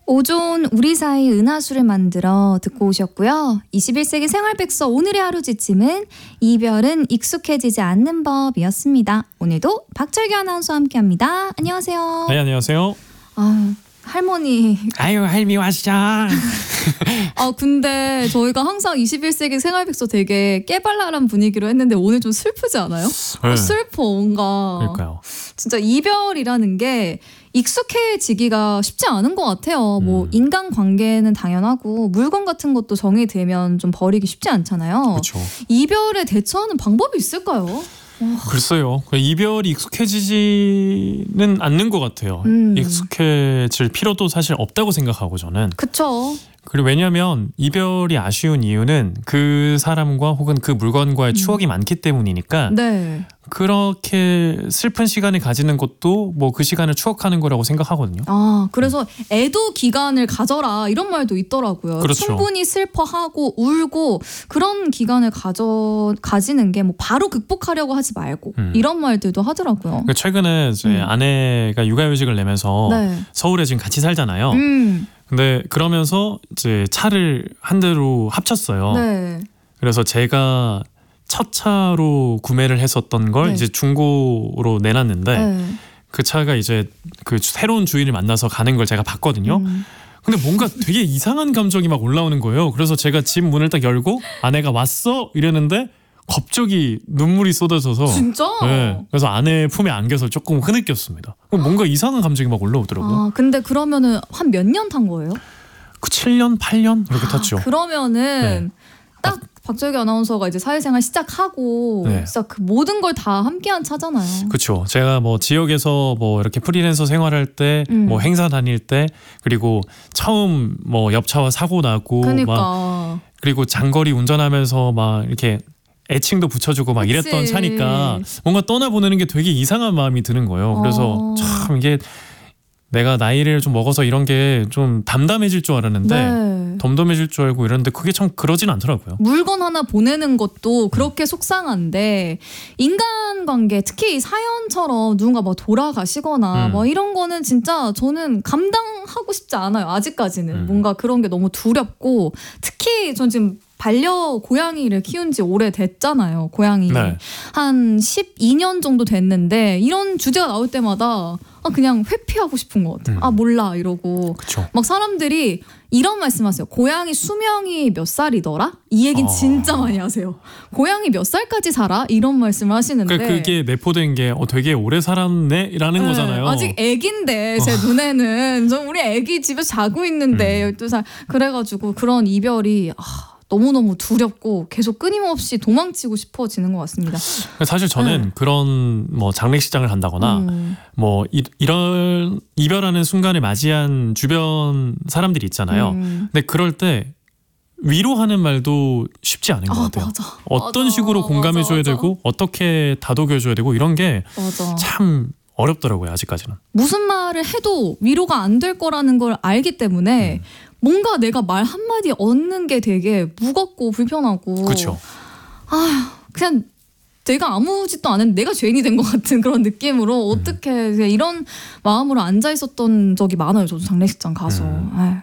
오존 우리 사이 은하수를 만들어 듣고 오셨고요. 21세기 생활백서 오늘의 하루 지침은 이별은 익숙해지지 않는 법이었습니다. 오늘도 박철규 아나운서와 함께합니다. 안녕하세요. 네, 안녕하세요. 할머니. 아유, 할미 왔어. 근데 저희가 항상 21세기 생활백서 되게 깨발랄한 분위기로 했는데 오늘 좀 슬프지 않아요? 네. 슬퍼 뭔가. 그러니까요. 진짜 이별이라는 게 익숙해지기가 쉽지 않은 것 같아요. 뭐 인간관계는 당연하고 물건 같은 것도 정이 들면 좀 버리기 쉽지 않잖아요. 그렇죠. 이별에 대처하는 방법이 있을까요? 글쎄요. 이별이 익숙해지지는 않는 것 같아요. 익숙해질 필요도 사실 없다고 생각하고 저는. 그쵸. 그리고 왜냐하면 이별이 아쉬운 이유는 그 사람과 혹은 그 물건과의 추억이 많기 때문이니까 네. 그렇게 슬픈 시간을 가지는 것도 뭐 그 시간을 추억하는 거라고 생각하거든요. 그래서 애도 기간을 가져라 이런 말도 있더라고요. 그렇죠. 충분히 슬퍼하고 울고 그런 기간을 가지는 게 뭐 바로 극복하려고 하지 말고 이런 말들도 하더라고요. 최근에 이제 아내가 육아휴직을 내면서 네. 서울에 지금 같이 살잖아요. 근데 그러면서 이제 차를 한 대로 합쳤어요. 네. 그래서 제가 첫 차로 구매를 했었던 걸 네. 이제 중고로 내놨는데 네. 그 차가 이제 그 새로운 주인을 만나서 가는 걸 제가 봤거든요. 근데 뭔가 되게 이상한 감정이 막 올라오는 거예요. 그래서 제가 집 문을 딱 열고 아내가 왔어 이랬는데 갑자기 눈물이 쏟아져서 진짜? 네, 그래서 아내 품에 안겨서 조금 흐느꼈습니다. 뭔가 이상한 감정이 막 올라오더라고요. 근데 그러면은 한 몇 년 탄 거예요? 그 7년, 8년 이렇게 탔죠. 그러면은 딱 박철규 아나운서가 이제 사회생활 시작하고 네. 진짜 그 모든 걸 다 함께한 차잖아요. 그렇죠. 제가 뭐 지역에서 뭐 이렇게 프리랜서 생활할 때, 뭐 행사 다닐 때, 그리고 처음 뭐 옆차와 사고 나고, 그러니까. 막 그리고 장거리 운전하면서 막 이렇게 애칭도 붙여주고 막 그치. 이랬던 차니까 뭔가 떠나보내는 게 되게 이상한 마음이 드는 거예요. 그래서 참 이게 내가 나이를 좀 먹어서 이런 게 좀 담담해질 줄 알았는데 네. 덤덤해질 줄 알고 이랬는데 그게 참 그러진 않더라고요. 물건 하나 보내는 것도 그렇게 속상한데 인간관계 특히 이 사연처럼 누군가 뭐 돌아가시거나 뭐 이런 거는 진짜 저는 감당하고 싶지 않아요. 아직까지는 뭔가 그런 게 너무 두렵고 특히 전 지금 반려 고양이를 키운 지 오래됐잖아요. 고양이. 네. 한 12년 정도 됐는데 이런 주제가 나올 때마다 그냥 회피하고 싶은 것 같아요. 몰라 이러고. 그쵸. 막 사람들이 이런 말씀하세요. 고양이 수명이 몇 살이더라? 이 얘긴 진짜 많이 하세요. 고양이 몇 살까지 살아? 이런 말씀을 하시는데 그게 내포된 게 되게 오래 살았네라는 거잖아요. 아직 애기인데 제 눈에는 저 우리 애기 집에서 자고 있는데 12살 그래가지고 그런 이별이 너무너무 두렵고 계속 끊임없이 도망치고 싶어지는 것 같습니다. 사실 저는 그런 뭐 장례식장을 간다거나 뭐 이런 이별하는 순간을 맞이한 주변 사람들이 있잖아요. 근데 그럴 때 위로하는 말도 쉽지 않은 것 같아요. 맞아. 어떤 맞아. 식으로 공감해줘야 맞아. 되고 어떻게 다독여줘야 되고 이런 게 참 어렵더라고요. 아직까지는. 무슨 말을 해도 위로가 안 될 거라는 걸 알기 때문에 뭔가 내가 말 한마디 얻는 게 되게 무겁고 불편하고 그렇죠. 그냥 내가 아무 짓도 안 했는데 내가 죄인이 된 것 같은 그런 느낌으로 어떻게 이런 마음으로 앉아 있었던 적이 많아요. 저도 장례식장 가서.